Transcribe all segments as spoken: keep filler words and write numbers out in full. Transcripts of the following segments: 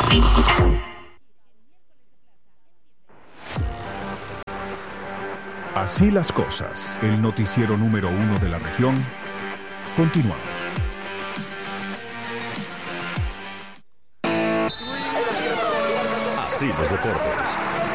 Así las cosas, el noticiero número uno de la región. Continuamos. Así los deportes.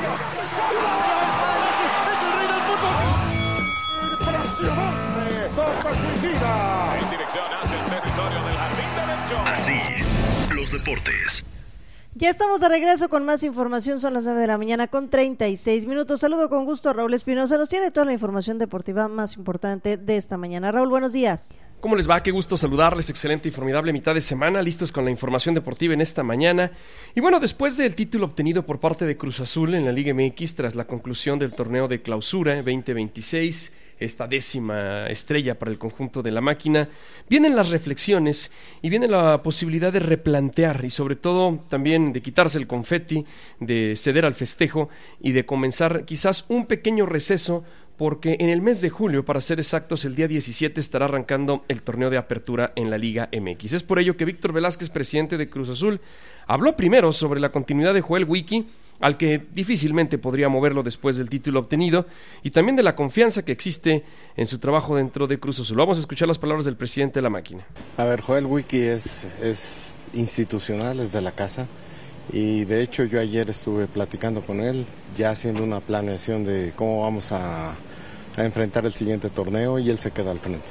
En dirección hacia el territorio del jardín derecho. Así los deportes. Ya estamos de regreso con más información, son las nueve de la mañana con treinta y seis minutos. Saludo con gusto a Raúl Espinosa, nos tiene toda la información deportiva más importante de esta mañana. Raúl, buenos días. ¿Cómo les va? Qué gusto saludarles, excelente y formidable mitad de semana, listos con la información deportiva en esta mañana. Y bueno, después del título obtenido por parte de Cruz Azul en la Liga M X tras la conclusión del torneo de clausura veinte veintiséis, esta décima estrella para el conjunto de la máquina, vienen las reflexiones y viene la posibilidad de replantear y sobre todo también de quitarse el confeti, de ceder al festejo y de comenzar quizás un pequeño receso, porque en el mes de julio, para ser exactos, el día diecisiete estará arrancando el torneo de apertura en la Liga M X. Es por ello que Víctor Velázquez, presidente de Cruz Azul, habló primero sobre la continuidad de Joel Wiki, al que difícilmente podría moverlo después del título obtenido, y también de la confianza que existe en su trabajo dentro de Cruz Azul. Vamos a escuchar las palabras del presidente de la máquina. A ver, Joel Wiki es, es institucional, es de la casa, y de hecho yo ayer estuve platicando con él, ya haciendo una planeación de cómo vamos a, a enfrentar el siguiente torneo, y él se queda al frente.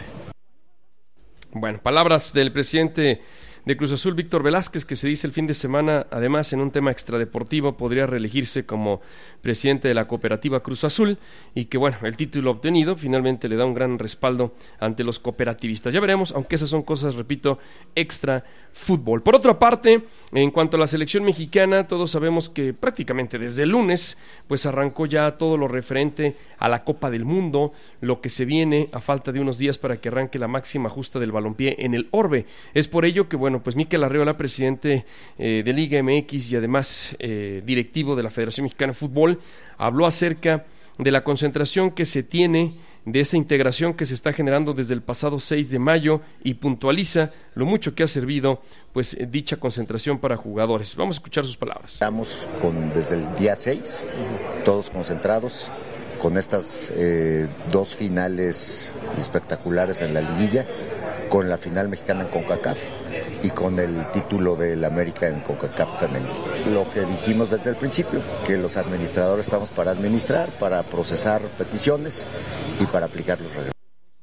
Bueno, palabras del presidente de Cruz Azul, Víctor Velázquez, que se dice el fin de semana, además en un tema extradeportivo, podría reelegirse como presidente de la cooperativa Cruz Azul, y que bueno, el título obtenido finalmente le da un gran respaldo ante los cooperativistas. Ya veremos, aunque esas son cosas, repito, extra fútbol. Por otra parte, en cuanto a la selección mexicana, todos sabemos que prácticamente desde el lunes pues arrancó ya todo lo referente a la Copa del Mundo, lo que se viene a falta de unos días para que arranque la máxima justa del balompié en el Orbe. Es por ello que bueno, pues Mikel Arriola, presidente eh, de Liga M X y además eh, directivo de la Federación Mexicana de Fútbol, habló acerca de la concentración que se tiene, de esa integración que se está generando desde el pasado seis de mayo, y puntualiza lo mucho que ha servido pues dicha concentración para jugadores. Vamos a escuchar sus palabras. Estamos con, desde el día seis, todos concentrados con estas eh, dos finales espectaculares en la liguilla, con la final mexicana en CONCACAF y con el título del América en CONCACAF femenil. Lo que dijimos desde el principio, que los administradores estamos para administrar, para procesar peticiones y para aplicar los reglamentos.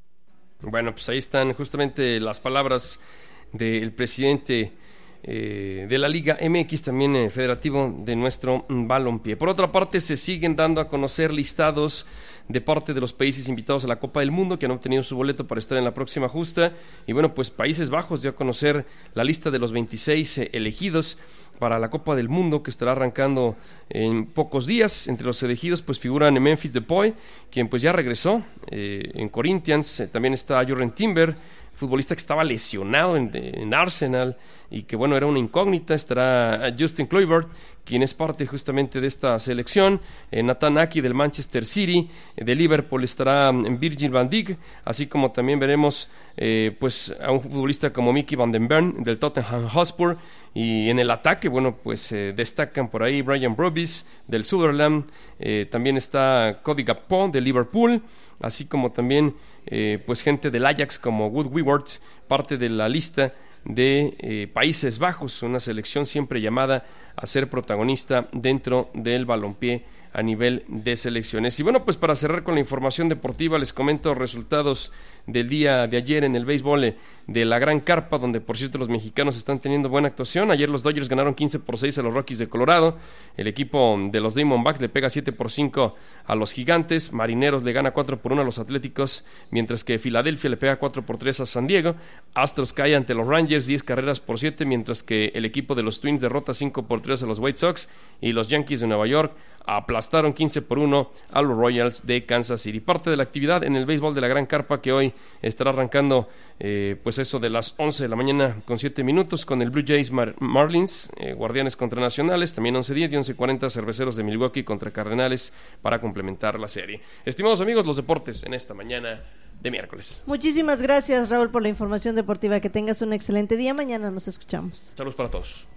Bueno, pues ahí están justamente las palabras del presidente eh, de la Liga M X, también eh, federativo de nuestro balompié. Por otra parte, se siguen dando a conocer listados de parte de los países invitados a la Copa del Mundo que han obtenido su boleto para estar en la próxima justa, y bueno, pues Países Bajos dio a conocer la lista de los veintiséis eh, elegidos para la Copa del Mundo, que estará arrancando en pocos días. Entre los elegidos pues figuran Memphis Depay, quien pues ya regresó eh, en Corinthians. Eh, también está Jurrien Timber, futbolista que estaba lesionado en, en Arsenal y que bueno, era una incógnita. Estará Justin Kluivert, quien es parte justamente de esta selección. eh, Nathan Ake del Manchester City. eh, de Liverpool estará Virgil van Dijk, así como también veremos eh, pues a un futbolista como Mickey van den Bern del Tottenham Hotspur. Y en el ataque, bueno, pues eh, destacan por ahí Brian Brobis del Sunderland, eh, también está Cody Gakpo de Liverpool, así como también eh, pues gente del Ajax como Wood Weward, parte de la lista de eh, Países Bajos, una selección siempre llamada a ser protagonista dentro del balompié a nivel de selecciones. Y bueno, pues para cerrar con la información deportiva, les comento resultados del día de ayer en el béisbol de la Gran Carpa, donde por cierto los mexicanos están teniendo buena actuación. Ayer los Dodgers ganaron quince por seis a los Rockies de Colorado. El equipo de los Diamondbacks le pega siete por cinco a los Gigantes. Marineros le gana cuatro por uno a los Atléticos, mientras que Filadelfia le pega cuatro por tres a San Diego. Astros cae ante los Rangers diez carreras por siete, mientras que el equipo de los Twins derrota cinco por tres a los White Sox, y los Yankees de Nueva York aplastaron quince por uno a los Royals de Kansas City. Parte de la actividad en el béisbol de la Gran Carpa, que hoy estará arrancando eh, pues eso de las once de la mañana con siete minutos, con el Blue Jays Mar- Marlins, eh, Guardianes contra Nacionales, también once diez y once cuarenta Cerveceros de Milwaukee contra Cardenales, para complementar la serie. Estimados amigos, los deportes en esta mañana de miércoles. Muchísimas gracias, Raúl, por la información deportiva. Que tengas un excelente día. Mañana nos escuchamos. Saludos para todos.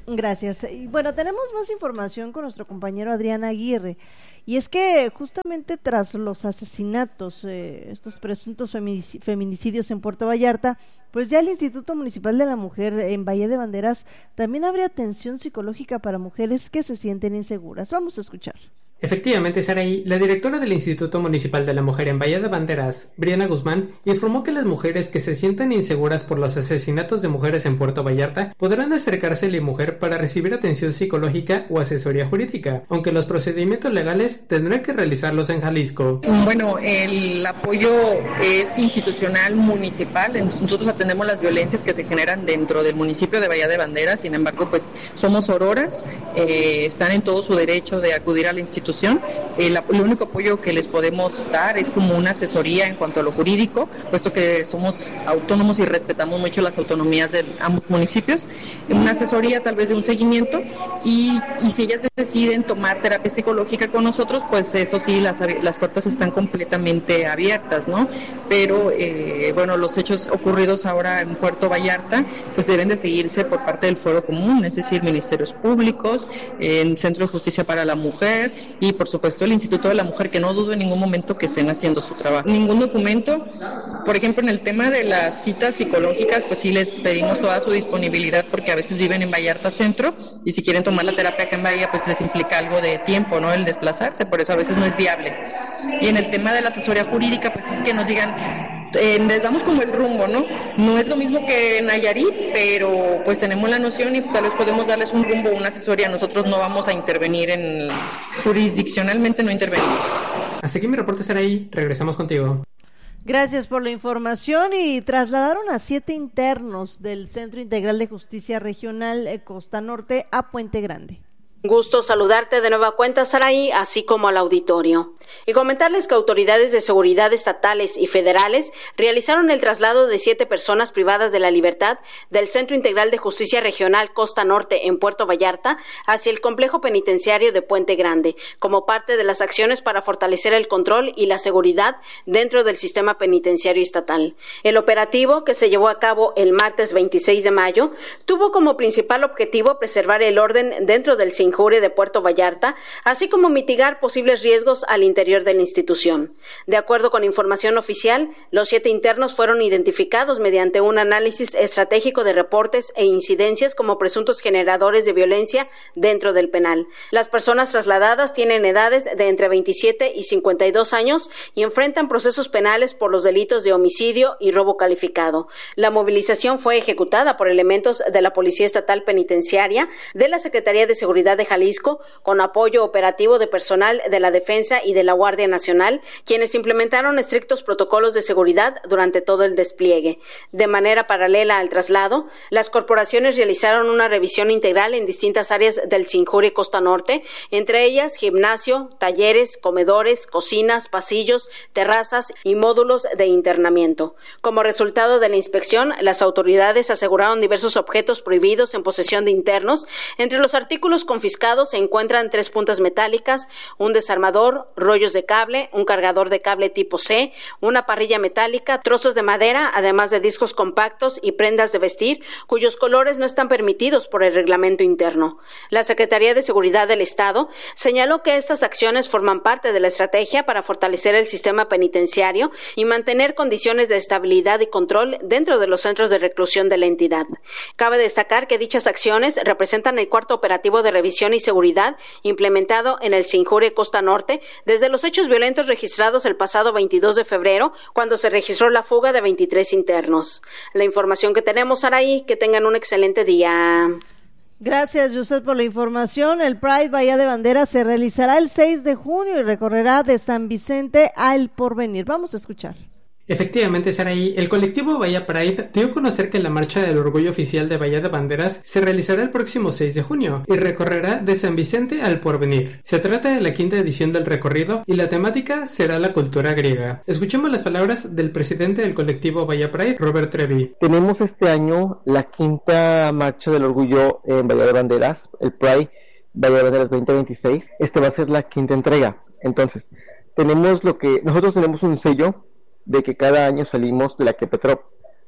Gracias. Y bueno, tenemos más información con nuestro compañero Adrián Aguirre. Y es que justamente tras los asesinatos, eh, estos presuntos feminic- feminicidios en Puerto Vallarta, pues ya el Instituto Municipal de la Mujer en Bahía de Banderas también abre atención psicológica para mujeres que se sienten inseguras. Vamos a escuchar. Efectivamente, Saraí, la directora del Instituto Municipal de la Mujer en Bahía de Banderas, Briana Guzmán, informó que las mujeres que se sientan inseguras por los asesinatos de mujeres en Puerto Vallarta podrán acercarse a la mujer para recibir atención psicológica o asesoría jurídica, aunque los procedimientos legales tendrán que realizarlos en Jalisco. Bueno, el apoyo es institucional municipal. Nosotros atendemos las violencias que se generan dentro del municipio de Bahía de Banderas. Sin embargo, pues somos auroras, eh, están en todo su derecho de acudir a la institución. El, el único apoyo que les podemos dar es como una asesoría en cuanto a lo jurídico, puesto que somos autónomos y respetamos mucho las autonomías de ambos municipios. Una asesoría, tal vez de un seguimiento, y, y si ellas deciden tomar terapia psicológica con nosotros, pues eso sí, las, las puertas están completamente abiertas, ¿no? Pero, eh, bueno, los hechos ocurridos ahora en Puerto Vallarta, pues deben de seguirse por parte del Fuero Común, es decir, ministerios públicos, el Centro de Justicia para la Mujer, y por supuesto el Instituto de la Mujer, que no dudo en ningún momento que estén haciendo su trabajo. Ningún documento, por ejemplo, en el tema de las citas psicológicas, pues sí les pedimos toda su disponibilidad, porque a veces viven en Vallarta Centro, y si quieren tomar la terapia acá en Bahía, pues les implica algo de tiempo, ¿no? El desplazarse, por eso a veces no es viable. Y en el tema de la asesoría jurídica, pues es que nos digan, Eh, les damos como el rumbo, ¿no? No es lo mismo que en Nayarit, pero pues tenemos la noción y tal vez podemos darles un rumbo, una asesoría. Nosotros no vamos a intervenir en, jurisdiccionalmente no intervenimos. Así que mi reporte será ahí, regresamos contigo. Gracias por la información. Y trasladaron a siete internos del Centro Integral de Justicia Regional eh, Costa Norte a Puente Grande. Gusto saludarte de nueva cuenta, Saraí, así como al auditorio. Y comentarles que autoridades de seguridad estatales y federales realizaron el traslado de siete personas privadas de la libertad del Centro Integral de Justicia Regional Costa Norte en Puerto Vallarta hacia el complejo penitenciario de Puente Grande, como parte de las acciones para fortalecer el control y la seguridad dentro del sistema penitenciario estatal. El operativo, que se llevó a cabo el martes veintiséis de mayo, tuvo como principal objetivo preservar el orden dentro del Injure de Puerto Vallarta, así como mitigar posibles riesgos al interior de la institución. De acuerdo con información oficial, los siete internos fueron identificados mediante un análisis estratégico de reportes e incidencias como presuntos generadores de violencia dentro del penal. Las personas trasladadas tienen edades de entre veintisiete y cincuenta y dos años y enfrentan procesos penales por los delitos de homicidio y robo calificado. La movilización fue ejecutada por elementos de la Policía Estatal Penitenciaria, de la Secretaría de Seguridad de Jalisco, con apoyo operativo de personal de la Defensa y de la Guardia Nacional, quienes implementaron estrictos protocolos de seguridad durante todo el despliegue. De manera paralela al traslado, las corporaciones realizaron una revisión integral en distintas áreas del Sinjure Costa Norte, entre ellas gimnasio, talleres, comedores, cocinas, pasillos, terrazas y módulos de internamiento. Como resultado de la inspección, las autoridades aseguraron diversos objetos prohibidos en posesión de internos. Entre los artículos confiscados se encuentran tres puntas metálicas, un desarmador, rollos de cable, un cargador de cable tipo C, una parrilla metálica, trozos de madera, además de discos compactos y prendas de vestir, cuyos colores no están permitidos por el reglamento interno. La Secretaría de Seguridad del Estado señaló que estas acciones forman parte de la estrategia para fortalecer el sistema penitenciario y mantener condiciones de estabilidad y control dentro de los centros de reclusión de la entidad. Cabe destacar que dichas acciones representan el cuarto operativo de revisión y seguridad implementado en el Sinjure Costa Norte desde los hechos violentos registrados el pasado veintidós de febrero, cuando se registró la fuga de veintitrés internos. La información que tenemos, Saraí, que tengan un excelente día. Gracias, José, por la información. El Pride Bahía de Banderas se realizará el seis de junio y recorrerá de San Vicente a El Porvenir. Vamos a escuchar. Efectivamente, Saraí, el colectivo Bahía Pride dio a conocer que la Marcha del Orgullo Oficial de Bahía de Banderas se realizará el próximo seis de junio y recorrerá de San Vicente al Porvenir. Se trata de la quinta edición del recorrido y la temática será la cultura griega. Escuchemos las palabras del presidente del colectivo Bahía Pride, Robert Trevi. Tenemos este año la quinta Marcha del Orgullo en Bahía de Banderas, el Pride Bahía de Banderas veinte veintiséis. Este va a ser la quinta entrega. Entonces, tenemos lo que nosotros tenemos un sello de que cada año salimos de la Kepetrop.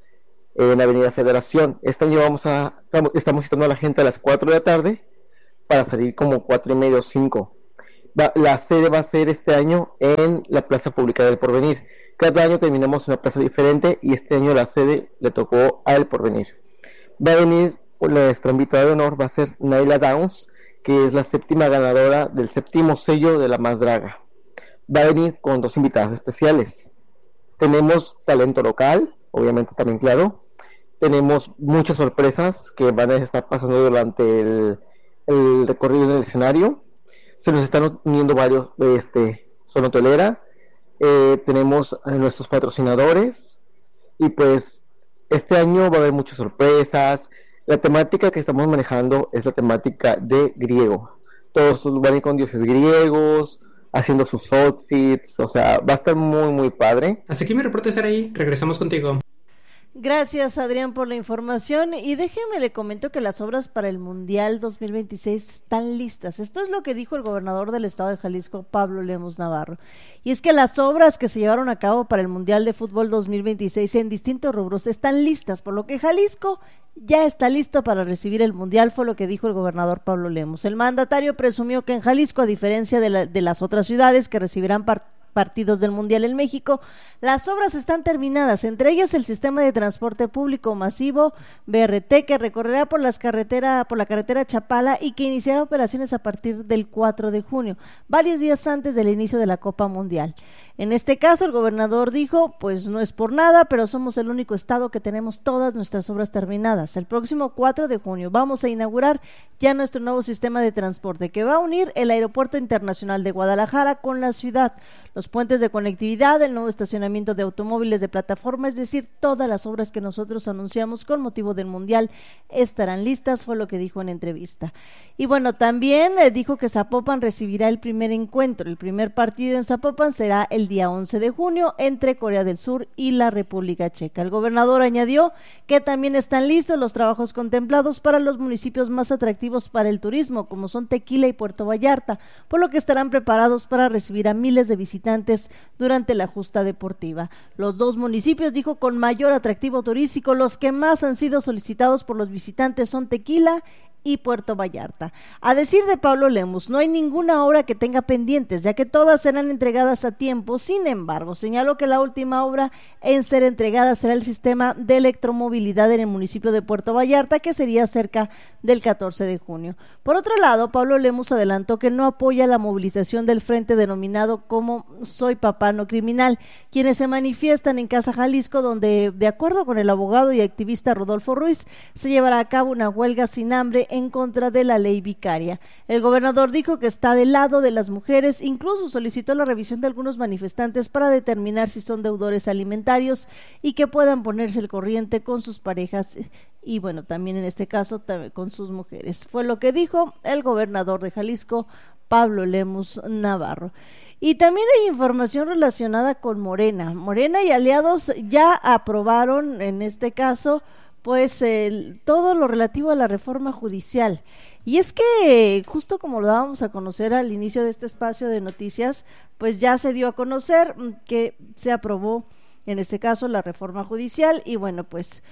en Avenida Federación. Este año vamos a, estamos citando a la gente a las cuatro de la tarde para salir como cuatro y media o cinco. Va, la sede va a ser este año en la Plaza Pública del Porvenir. Cada año terminamos en una plaza diferente y este año la sede le tocó a El Porvenir. Va a venir nuestra invitada de honor, va a ser Naila Downs, que es la séptima ganadora del séptimo sello de La Más Draga. Va a venir con dos invitadas especiales. Tenemos talento local, obviamente también claro. Tenemos muchas sorpresas que van a estar pasando durante el, el recorrido en el escenario. Se nos están uniendo varios, este, Zona Hotelera. Eh, tenemos a nuestros patrocinadores y pues este año va a haber muchas sorpresas. La temática que estamos manejando es la temática de griego. Todos van a ir con dioses griegos, haciendo sus outfits, o sea, va a estar muy muy padre. Hasta aquí mi reporte, Saraí. Regresamos contigo. Gracias, Adrián, por la información, y déjeme le comento que las obras para el Mundial dos mil veintiséis están listas. Esto es lo que dijo el gobernador del estado de Jalisco, Pablo Lemus Navarro, y es que las obras que se llevaron a cabo para el Mundial de Fútbol dos mil veintiséis en distintos rubros están listas, por lo que Jalisco ya está listo para recibir el Mundial, fue lo que dijo el gobernador Pablo Lemus. El mandatario presumió que en Jalisco, a diferencia de, la, de las otras ciudades que recibirán partidos partidos del Mundial en México, las obras están terminadas, entre ellas el sistema de transporte público masivo B R T, que recorrerá por las carretera, por la carretera Chapala y que iniciará operaciones a partir del cuatro de junio, varios días antes del inicio de la Copa Mundial. En este caso, el gobernador dijo, pues no es por nada, pero somos el único estado que tenemos todas nuestras obras terminadas. El próximo cuatro de junio vamos a inaugurar ya nuestro nuevo sistema de transporte, que va a unir el Aeropuerto Internacional de Guadalajara con la ciudad, los puentes de conectividad, el nuevo estacionamiento de automóviles de plataforma, es decir, todas las obras que nosotros anunciamos con motivo del Mundial estarán listas, fue lo que dijo en entrevista. Y bueno, también eh, dijo que Zapopan recibirá el primer encuentro. El primer partido en Zapopan será el día once de junio entre Corea del Sur y la República Checa. El gobernador añadió que también están listos los trabajos contemplados para los municipios más atractivos para el turismo, como son Tequila y Puerto Vallarta, por lo que estarán preparados para recibir a miles de visitantes durante la justa deportiva. Los dos municipios, dijo, con mayor atractivo turístico, los que más han sido solicitados por los visitantes son Tequila y Puerto Vallarta. A decir de Pablo Lemus, no hay ninguna obra que tenga pendientes, ya que todas serán entregadas a tiempo. Sin embargo, señaló que la última obra en ser entregada será el sistema de electromovilidad en el municipio de Puerto Vallarta, que sería cerca del catorce de junio. Por otro lado, Pablo Lemus adelantó que no apoya la movilización del frente denominado como Soy Papá No Criminal, quienes se manifiestan en Casa Jalisco, donde, de acuerdo con el abogado y activista Rodolfo Ruiz, se llevará a cabo una huelga sin hambre en contra de la ley vicaria. El gobernador dijo que está del lado de las mujeres, incluso solicitó la revisión de algunos manifestantes para determinar si son deudores alimentarios y que puedan ponerse al corriente con sus parejas y bueno, también en este caso con sus mujeres. Fue lo que dijo el gobernador de Jalisco, Pablo Lemus Navarro. Y también hay información relacionada con Morena. Morena y aliados ya aprobaron, en este caso, pues el, todo lo relativo a la reforma judicial. Y es que, justo como lo dábamos a conocer al inicio de este espacio de noticias, pues ya se dio a conocer que se aprobó, en este caso, la reforma judicial. Y bueno, pues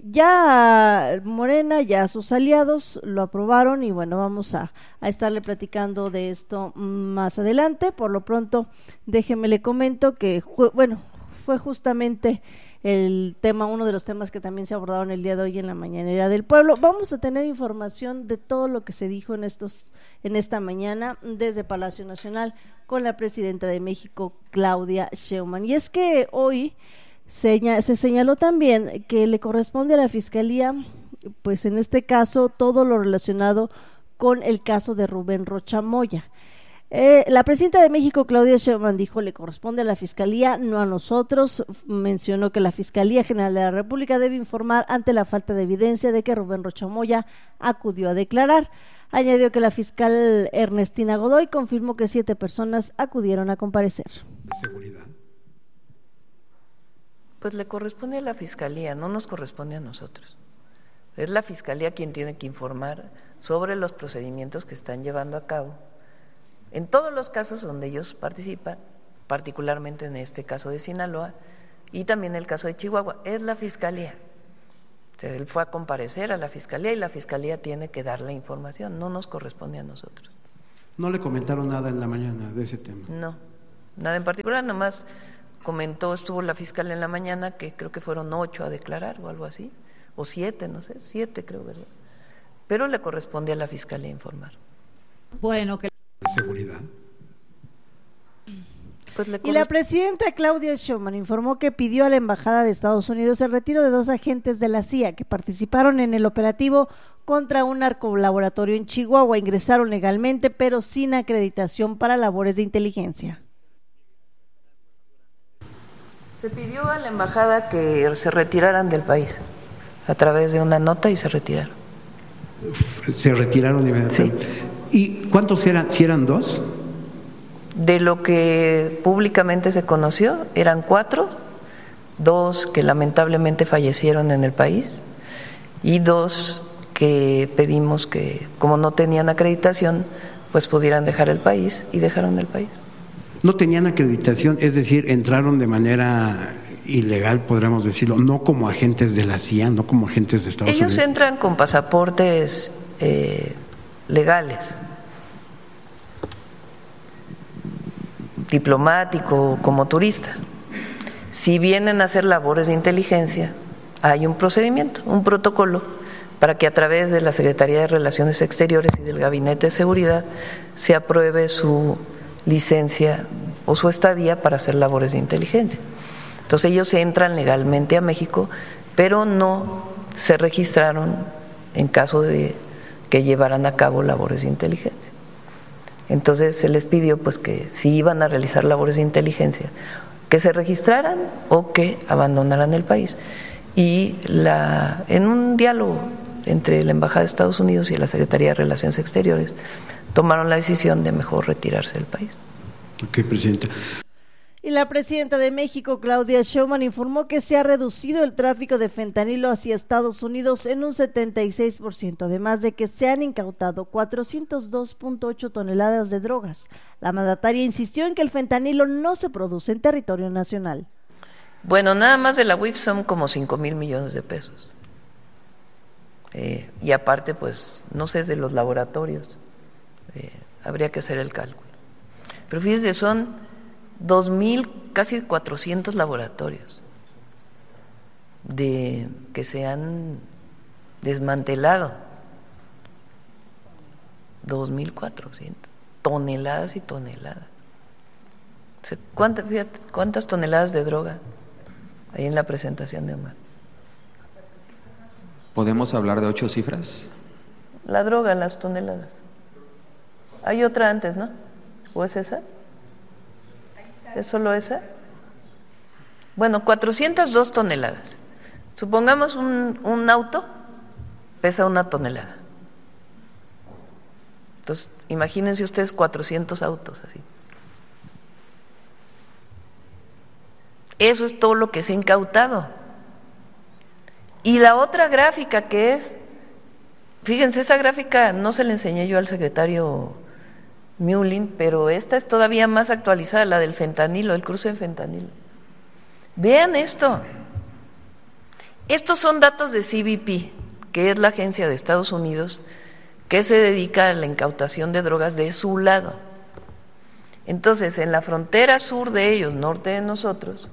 ya Morena, ya sus aliados lo aprobaron y bueno, vamos a, a estarle platicando de esto más adelante. Por lo pronto, déjeme le comento que, bueno, fue justamente el tema, uno de los temas que también se abordaron el día de hoy en la Mañanera del Pueblo. Vamos a tener información de todo lo que se dijo en estos, en esta mañana desde Palacio Nacional con la presidenta de México, Claudia Sheinbaum. Y es que hoy se, se señaló también que le corresponde a la Fiscalía, pues en este caso, todo lo relacionado con el caso de Rubén Rocha Moya. Eh, la presidenta de México, Claudia Sheinbaum, dijo le corresponde a la Fiscalía, no a nosotros. Mencionó que la Fiscalía General de la República debe informar ante la falta de evidencia de que Rubén Rocha Moya acudió a declarar. Añadió que la fiscal Ernestina Godoy confirmó que siete personas acudieron a comparecer. ¿De seguridad? Pues le corresponde a la Fiscalía, no nos corresponde a nosotros. Es la Fiscalía quien tiene que informar sobre los procedimientos que están llevando a cabo en todos los casos donde ellos participan, particularmente en este caso de Sinaloa y también el caso de Chihuahua. Es la Fiscalía Él fue a comparecer a la fiscalía y la fiscalía tiene que dar la información, no nos corresponde a nosotros. ¿No le comentaron nada en la mañana de ese tema? No, nada en particular, nomás comentó, estuvo la fiscal en la mañana, que creo que fueron ocho a declarar o algo así, o siete, no sé, siete creo, ¿verdad? Pero le corresponde a la fiscalía informar. Bueno, que... ¿Seguridad? Pues le y la presidenta Claudia Sheinbaum informó que pidió a la Embajada de Estados Unidos el retiro de dos agentes de la C I A que participaron en el operativo contra un narcolaboratorio en Chihuahua. Ingresaron legalmente, pero sin acreditación para labores de inteligencia. Se pidió a la embajada que se retiraran del país a través de una nota y se retiraron. Se retiraron inmediatamente. Sí. ¿Y cuántos eran? ¿Si eran dos? De lo que públicamente se conoció, eran cuatro, dos que lamentablemente fallecieron en el país y dos que pedimos que, como no tenían acreditación, pues pudieran dejar el país y dejaron el país. No tenían acreditación, es decir, entraron de manera ilegal, podríamos decirlo, no como agentes de la C I A, no como agentes de Estados Ellos Unidos. Ellos entran con pasaportes eh, legales, diplomático, como turista. Si vienen a hacer labores de inteligencia, hay un procedimiento, un protocolo, para que a través de la Secretaría de Relaciones Exteriores y del Gabinete de Seguridad se apruebe su licencia o su estadía para hacer labores de inteligencia. Entonces ellos entran legalmente a México, pero no se registraron en caso de que llevaran a cabo labores de inteligencia. Entonces se les pidió pues que si iban a realizar labores de inteligencia, que se registraran o que abandonaran el país. Y la, en un diálogo entre la Embajada de Estados Unidos y la Secretaría de Relaciones Exteriores, tomaron la decisión de mejor retirarse del país. Ok, Presidenta. Y la presidenta de México, Claudia Sheinbaum, informó que se ha reducido el tráfico de fentanilo hacia Estados Unidos en un setenta y seis por ciento, además de que se han incautado cuatrocientos dos punto ocho toneladas de drogas. La mandataria insistió en que el fentanilo no se produce en territorio nacional. Bueno, nada más de la U I F son como cinco mil millones de pesos. Eh, y aparte, pues, no sé, de los laboratorios. Eh, habría que hacer el cálculo. Pero fíjense, son dos mil, casi cuatrocientos laboratorios de que se han desmantelado. dos mil cuatrocientos toneladas y toneladas. ¿Cuántas, fíjate, cuántas toneladas de droga hay en la presentación de Omar? ¿Podemos hablar de ocho cifras? La droga, las toneladas. Hay otra antes, ¿no? ¿O es esa? ¿Es solo esa? Bueno, cuatrocientas dos toneladas. Supongamos un, un auto pesa una tonelada. Entonces, imagínense ustedes cuatrocientos autos así. Eso es todo lo que se ha incautado. Y la otra gráfica que es, fíjense, esa gráfica no se la enseñé yo al secretario Mullin, pero esta es todavía más actualizada, la del fentanilo, el cruce de fentanilo. Vean esto. Estos son datos de C B P, que es la agencia de Estados Unidos que se dedica a la incautación de drogas de su lado. Entonces, en la frontera sur de ellos, norte de nosotros,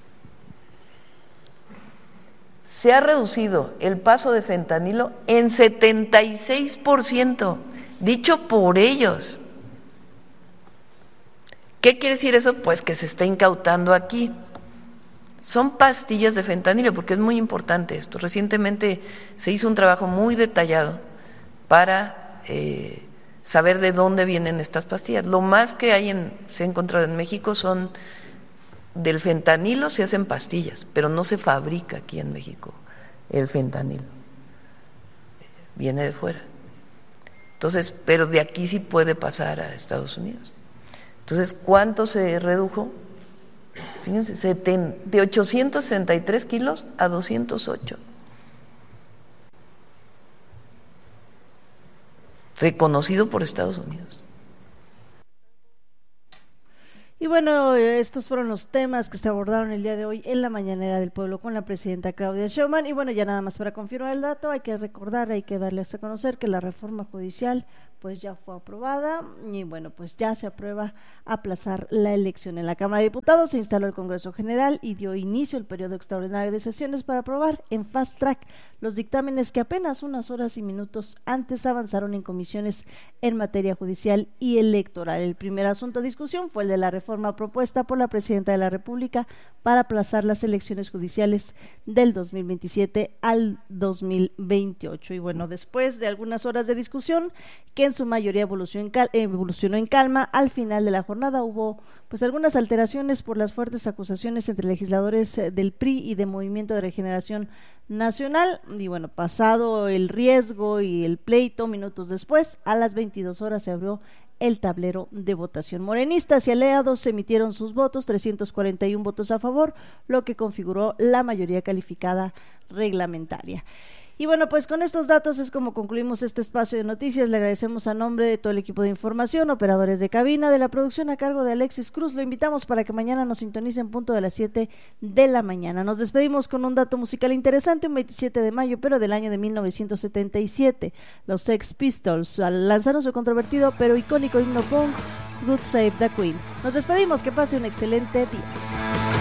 se ha reducido el paso de fentanilo en setenta y seis por ciento, dicho por ellos. ¿Qué quiere decir eso? Pues que se está incautando aquí. Son pastillas de fentanilo, porque es muy importante esto. Recientemente se hizo un trabajo muy detallado para eh, saber de dónde vienen estas pastillas. Lo más que hay en, se ha encontrado en México son del fentanilo, se hacen pastillas, pero no se fabrica aquí en México el fentanilo. Viene de fuera. Entonces, pero de aquí sí puede pasar a Estados Unidos. Entonces, ¿cuánto se redujo? Fíjense, de ochocientos sesenta y tres kilos a doscientos ocho. Reconocido por Estados Unidos. Y bueno, estos fueron los temas que se abordaron el día de hoy en la Mañanera del Pueblo con la presidenta Claudia Sheinbaum. Y bueno, ya nada más para confirmar el dato, hay que recordar, hay que darles a conocer que la reforma judicial pues ya fue aprobada y bueno, pues ya se aprueba aplazar la elección. En la Cámara de Diputados se instaló el Congreso General y dio inicio el periodo extraordinario de sesiones para aprobar en fast track los dictámenes que apenas unas horas y minutos antes avanzaron en comisiones en materia judicial y electoral. El primer asunto a discusión fue el de la reforma propuesta por la Presidenta de la República para aplazar las elecciones judiciales del dos mil veintisiete al dos mil veintiocho. Y bueno, después de algunas horas de discusión, que en su mayoría evolucionó en, cal- evolucionó en calma, al final de la jornada hubo pues algunas alteraciones por las fuertes acusaciones entre legisladores del P R I y de Movimiento de Regeneración Nacional. Y bueno, pasado el riesgo y el pleito, minutos después, a las veintidós horas se abrió el tablero de votación. Morenistas y aliados emitieron sus votos, trescientos cuarenta y uno votos a favor, lo que configuró la mayoría calificada reglamentaria. Y bueno, pues con estos datos es como concluimos este espacio de noticias. Le agradecemos a nombre de todo el equipo de información, operadores de cabina, de la producción a cargo de Alexis Cruz. Lo invitamos para que mañana nos sintonicen en punto de las siete de la mañana. Nos despedimos con un dato musical interesante, un veintisiete de mayo, pero del año de mil novecientos setenta y siete. Los Sex Pistols lanzaron su controvertido pero icónico himno punk, God Save the Queen. Nos despedimos, que pase un excelente día.